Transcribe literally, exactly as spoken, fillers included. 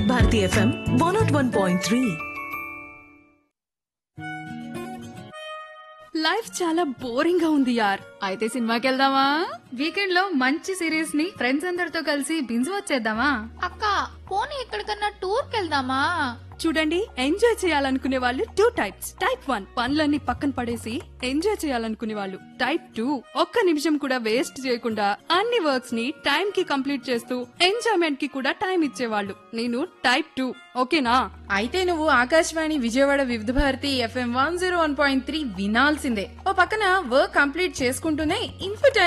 వివిధ Bharati FM one not one point three. Life చాలా boring గా ఉంది యార్. అయితే సినిమాకి వెళ్దామా? వీకెండ్ లో మంచి సిరీస్ ని ఫ్రెండ్స్ అందరితో కలిసి బింజ్ వచ్చేద్దామా? అక్క పోనీ ఎక్కడికన్నా టూర్ కెళ్దామా? చూడండి, ఎంజాయ్ చేయాలనుకునే వాళ్ళు టూ టైప్స్. టైప్ వన్, పనులన్నీ పక్కన పడేసి ఎంజాయ్ చేయాలనుకునే వాళ్ళు. టైప్ టూ, ఒక్క నిమిషం కూడా వేస్ట్ చేయకుండా అన్ని వర్క్స్ ని టైం కి కంప్లీట్ చేస్తూ ఎంజాయ్మెంట్ కి కూడా టైం ఇచ్చేవాళ్ళు. నేను టైప్ టూ. ఓకేనా? అయితే నువ్వు ఆకాశవాణి విజయవాడ వివిధ Bharati FM one zero one point three వినాల్సిందే. ఓ పక్కన వర్క్ కంప్లీట్ చేసుకుంటూనే ఇన్ఫో